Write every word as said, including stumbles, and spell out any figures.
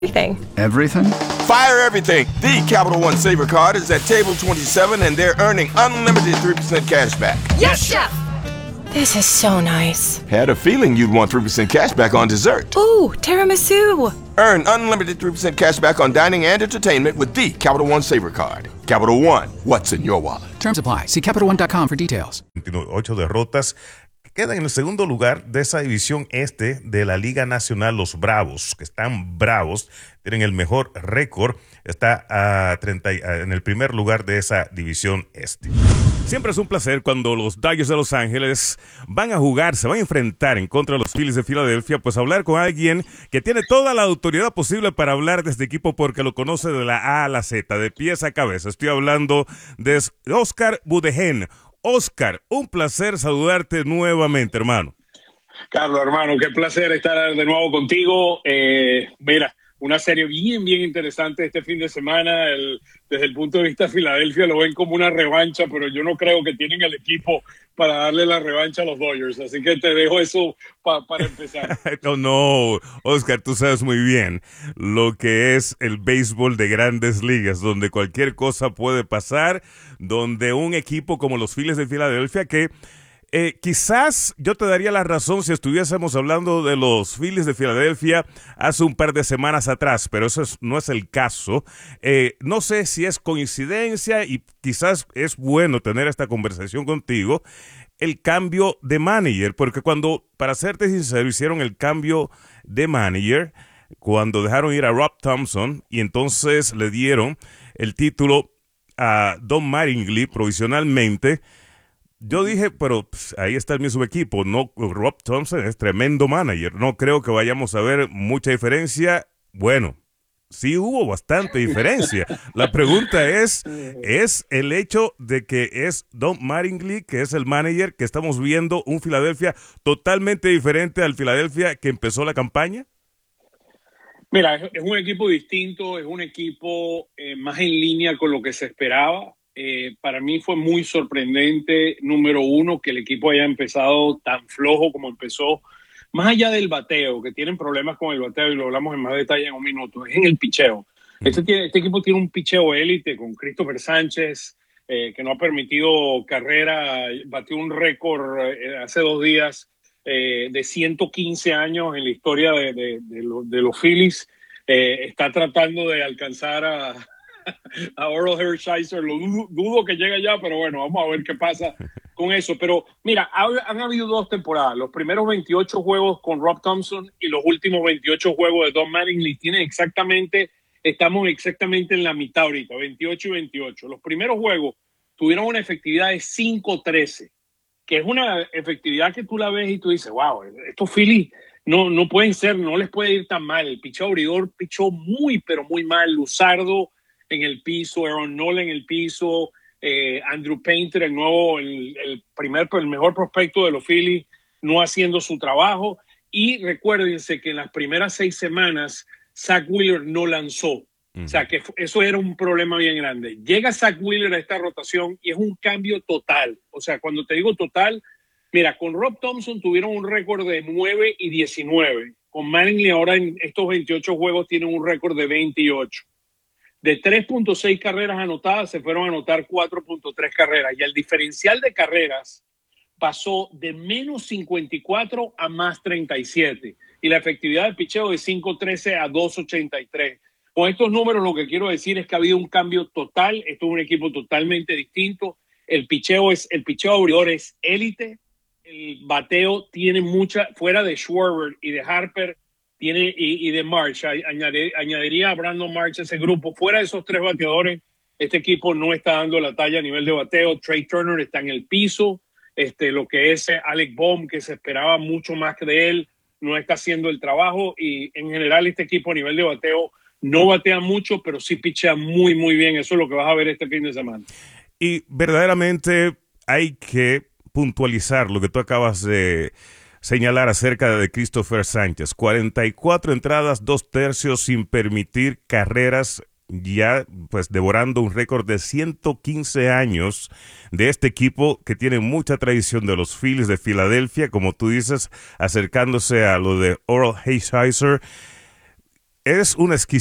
Everything. Everything? Fire everything. The Capital One Saver Card is at table twenty-seven and they're earning unlimited three percent cash back. Yes, Chef! This is so nice. Had a feeling you'd want three percent cash back on dessert. Ooh, tiramisu! Earn unlimited three percent cash back on dining and entertainment with the Capital One Saver Card. Capital One, what's in your wallet? Terms apply. See Capital One dot com for details. Ocho derrotas. Quedan en el segundo lugar de esa división este de la Liga Nacional, los Bravos, que están bravos, tienen el mejor récord, está a treinta en el primer lugar de esa división este. Siempre es un placer cuando los Dodgers de Los Ángeles van a jugar, se van a enfrentar en contra de los Phillies de Filadelfia, pues hablar con alguien que tiene toda la autoridad posible para hablar de este equipo porque lo conoce de la A a la Z, de pies a cabeza. Estoy hablando de Oscar Budegen. Oscar, un placer saludarte nuevamente, hermano. Carlos, hermano, qué placer estar de nuevo contigo. Eh, mira, una serie bien, bien interesante este fin de semana. El, desde el punto de vista de Filadelfia lo ven como una revancha, pero yo no creo que tienen el equipo para darle la revancha a los Dodgers. Así que te dejo eso pa, para empezar. no, no, Oscar, tú sabes muy bien lo que es el béisbol de Grandes Ligas, donde cualquier cosa puede pasar, donde un equipo como los Phillies de Filadelfia que... Eh, quizás yo te daría la razón si estuviésemos hablando de los Phillies de Filadelfia hace un par de semanas atrás, pero eso es, no es el caso. Eh, no sé si es coincidencia y quizás es bueno tener esta conversación contigo, el cambio de manager, porque cuando, para serte sincero, hicieron el cambio de manager, cuando dejaron ir a Rob Thompson y entonces le dieron el título a Don Mattingly provisionalmente. Yo dije, pero pues, ahí está el mismo equipo. No, Rob Thompson es tremendo manager. No creo que vayamos a ver mucha diferencia. Bueno, sí hubo bastante diferencia. La pregunta es, ¿es el hecho de que es Don Mattingly, que es el manager, que estamos viendo un Filadelfia totalmente diferente al Filadelfia que empezó la campaña? Mira, es un equipo distinto, es un equipo eh, más en línea con lo que se esperaba. Eh, para mí fue muy sorprendente, número uno, que el equipo haya empezado tan flojo como empezó, más allá del bateo, que tienen problemas con el bateo y lo hablamos en más detalle en un minuto, es en el picheo. Este, tiene, este equipo tiene un picheo élite con Christopher Sánchez, eh, que no ha permitido carrera, batió un récord eh, hace dos días eh, de ciento quince años en la historia de, de, de, lo, de los Phillies. Eh, está tratando de alcanzar a a Orel Hershiser, lo dudo, dudo que llegue ya, pero bueno, vamos a ver qué pasa con eso. Pero mira, ha, han habido dos temporadas, los primeros veintiocho juegos con Rob Thompson y los últimos veintiocho juegos de Don Mattingly. Tienen exactamente, estamos exactamente en la mitad ahorita, veintiocho y veintiocho. Los primeros juegos tuvieron una efectividad de cinco trece, que es una efectividad que tú la ves y tú dices, wow, estos Phillies no, no pueden ser, no les puede ir tan mal. El picheo abridor pichó muy, pero muy mal. Luzardo en el piso, Aaron Nola en el piso, eh, Andrew Painter, el nuevo, el, el primer, el mejor prospecto de los Phillies, no haciendo su trabajo. Y recuérdense que en las primeras seis semanas, Zach Wheeler no lanzó. Uh-huh. O sea, que eso era un problema bien grande. Llega Zach Wheeler a esta rotación y es un cambio total. O sea, cuando te digo total, mira, con Rob Thompson tuvieron un récord de nueve y diecinueve. Con Mattingly ahora en estos veintiocho juegos tienen un récord de veintiocho. De tres punto seis carreras anotadas, se fueron a anotar cuatro punto tres carreras. Y el diferencial de carreras pasó de menos cincuenta y cuatro a más treinta y siete. Y la efectividad del picheo de cinco trece a dos ochenta y tres. Con estos números lo que quiero decir es que ha habido un cambio total. Esto es un equipo totalmente distinto. El picheo, es, el picheo abridor es élite. El bateo tiene mucha, fuera de Schwarber y de Harper, tiene y, y de March, añadir, añadiría a Brandon March ese grupo. Fuera de esos tres bateadores, este equipo no está dando la talla a nivel de bateo. Trey Turner está en el piso. Este, lo que es Alec Bohm, que se esperaba mucho más que de él, no está haciendo el trabajo. Y en general este equipo a nivel de bateo no batea mucho, pero sí pichea muy, muy bien. Eso es lo que vas a ver este fin de semana. Y verdaderamente hay que puntualizar lo que tú acabas de señalar acerca de Christopher Sánchez. cuarenta y cuatro entradas, dos tercios sin permitir carreras, ya pues devorando un récord de ciento quince años de este equipo que tiene mucha tradición de los Phillies de Filadelfia, como tú dices, acercándose a lo de Orel Hershiser. es una exquisitez.